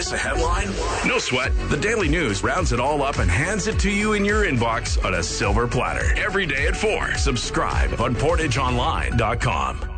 miss a headline? No sweat. The Daily News rounds it all up and hands it to you in your inbox on a silver platter. Every day at 4. Subscribe on PortageOnline.com.